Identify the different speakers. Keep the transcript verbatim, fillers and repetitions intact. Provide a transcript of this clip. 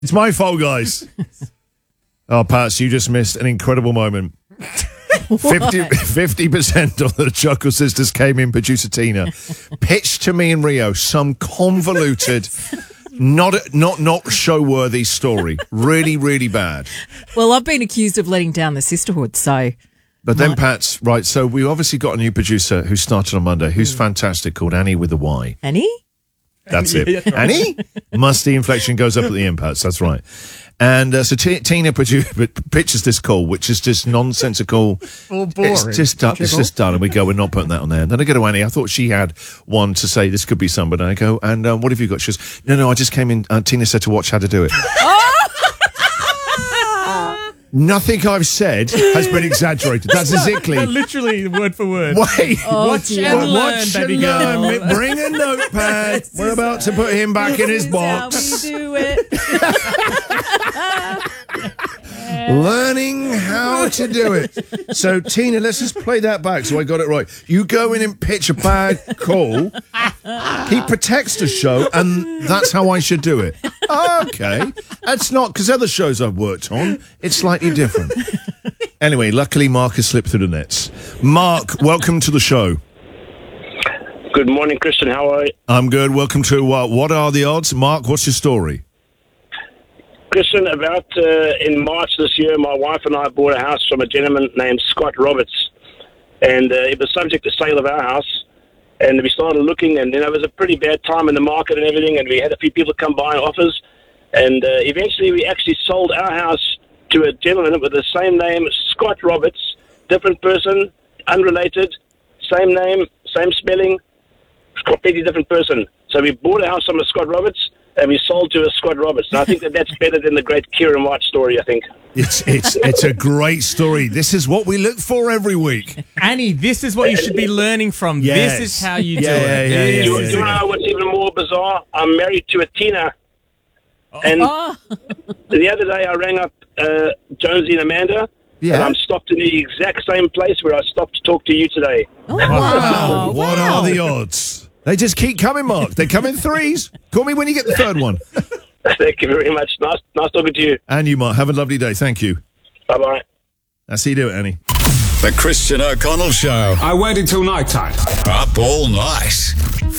Speaker 1: It's my fault, guys. Oh, Pats, you just missed an incredible moment. fifty percent of the Chuckle Sisters came in, producer Tina, pitched to me and Rio some convoluted, not not not show-worthy story. Really, really bad.
Speaker 2: Well, I've been accused of letting down the sisterhood, so...
Speaker 1: But then, Pat's, right, so we obviously got a new producer who started on Monday, who's mm. fantastic, called Annie with a Y.
Speaker 2: Annie?
Speaker 1: That's it. That's right. Annie? Musty inflection goes up at the end, Pats, that's right. And uh, so T- Tina produ- pictures this call, which is just nonsensical.
Speaker 3: Oh, boring.
Speaker 1: It's just, done, it's just done, and we go, we're not putting that on there. And then I go to Annie. I thought she had one to say this could be somebody. I go, and um, what have you got? She goes, no, no, I just came in. Uh, Tina said to watch how to do it. Nothing I've said has been exaggerated. That's exactly.
Speaker 3: Literally, word for word.
Speaker 1: Wait.
Speaker 2: Oh,
Speaker 3: watch and learn,
Speaker 1: watch
Speaker 3: baby
Speaker 1: and
Speaker 3: girl.
Speaker 1: learn. Bring a notepad. We're about to put him back in his box.
Speaker 2: How we do it.
Speaker 1: Learning how to do it. So, Tina, let's just play that back so I got it right. You go in and pitch a bad call. He protects the show, and that's how I should do it. Okay. That's not, because other shows I've worked on, it's slightly different. Anyway, luckily Mark has slipped through the nets. Mark, welcome to the show.
Speaker 4: Good morning, Christian. How are you?
Speaker 1: I'm good. Welcome to uh, What Are the Odds? Mark, what's your story?
Speaker 4: Christian, about uh, in March this year, my wife and I bought a house from a gentleman named Scott Roberts, and uh, it was subject to sale of our house. And we started looking, and you know, it was a pretty bad time in the market and everything, and we had a few people come by and offers, and uh, eventually we actually sold our house to a gentleman with the same name, Scott Roberts, different person, unrelated, same name, same spelling, completely different person. So we bought a house from a Scott Roberts, and we sold to a Scott Roberts. And I think that that's better than the great Kieran White story, I think.
Speaker 1: It's it's it's a great story. This is what we look for every week.
Speaker 3: Annie, this is what you should be learning from.
Speaker 1: Yes.
Speaker 3: This is how you
Speaker 1: Yeah,
Speaker 3: do
Speaker 1: yeah,
Speaker 3: it.
Speaker 1: yeah,
Speaker 4: Do
Speaker 1: yeah,
Speaker 4: you,
Speaker 1: yeah,
Speaker 4: do you
Speaker 1: yeah.
Speaker 4: know what's even more bizarre? I'm married to a Tina. And
Speaker 2: Oh.
Speaker 4: the other day I rang up uh, Jonesy and Amanda,
Speaker 1: Yeah.
Speaker 4: and I'm stopped in the exact same place where I stopped to talk to you today.
Speaker 2: Oh,
Speaker 1: Wow.
Speaker 2: wow.
Speaker 1: What
Speaker 2: Wow.
Speaker 1: are the odds? They just keep coming, Mark. They come in threes. Call me when you get the third one.
Speaker 4: Thank you very much. Nice, nice talking to you.
Speaker 1: And you, Mark. Have a lovely day. Thank you.
Speaker 4: Bye-bye.
Speaker 1: That's how you do it, Annie.
Speaker 5: The Christian O'Connell Show.
Speaker 6: I waited till night time.
Speaker 5: Up all night.